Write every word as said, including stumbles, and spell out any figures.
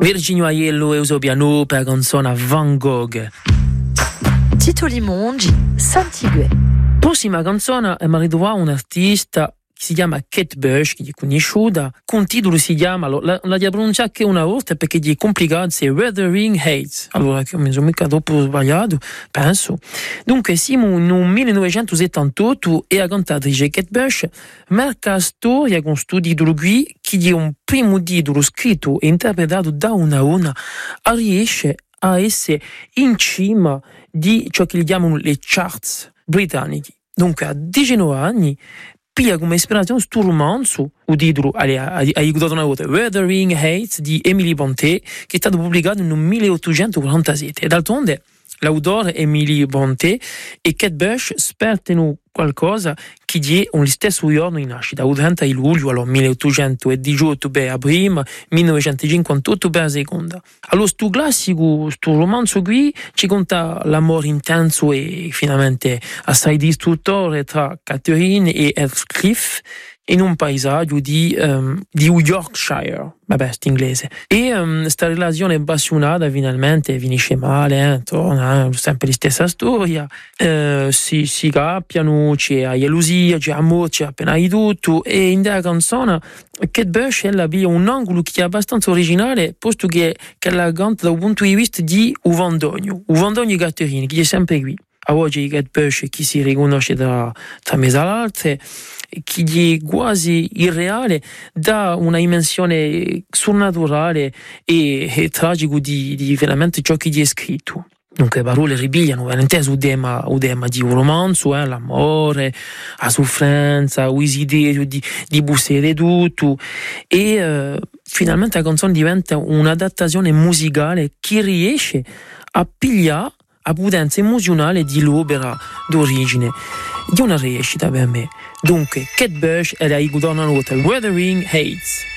Virginio Aiello e Usobiano per la canzone Van Gogh. Tito Limongi, Santigue. Prossima canzone è arrivata un artista che si chiama Kate Bush, che è conosciuta, con il titolo si chiama, la, la devo pronunciare anche una volta perché è complicato, è Wuthering Heights. Allora, che mi sono mica dopo sbagliato, penso. Dunque, siamo nel millenovecentosettantotto e la cantatrice Kate Bush marca storia con questo titolo qui, che è un primo titolo scritto e interpretato da una donna, riesce a essere in cima di ciò che gli chiamano le charts britanniche. Dunque, a diciannove anni, pia come ispirazione sto romanzo, il titolo, hai ricordato una volta, Wuthering Heights di Emily Brontë, che è stato pubblicato nel milleottocentoquarantasette. E d'altronde, l'autore Emily Brontë e Kate Bush spertano qualcosa che è un stesso giorno di nascita, il trenta di luglio, allora milleottocentodiciotto per la prima, millenovecentocinquantotto per la seconda. Allora, sto classico, sto romanzo qui ci conta l'amore intenso e finalmente assai distruttore tra Catherine e Heathcliff in un paesaggio di, um, di Yorkshire, vabbè, sto inglese. E um, sta relazione appassionata finalmente finisce male, eh, torna, eh, sempre la stessa storia, eh, si, si cappiano, c'è gelosia, c'è amore, c'è appena di tutto, e in quella canzone Kate Bush ella abbia un angolo che è abbastanza originale, posto che, che la canta dal punto di vista di Uvandogno, Uvandogno e Catherine, che è sempre qui. A oggi Kate Bush chi si riconosce tra, tra mezzo all'altre, che è quasi irreale, dà una dimensione surnaturale e, e tragico di, di veramente ciò che gli è scritto. Dunque parole ripigliano veramente sul tema, il tema di un romanzo, eh, l'amore, la sofferenza, il desiderio di, di bussare tutto, e eh, finalmente la canzone diventa un'adattazione musicale che riesce a pigliare la potenza emozionale di l'opera d'origine. Di una riuscita per me. Dunque, Kate Bush e la ricorda una nota, Wuthering Heights.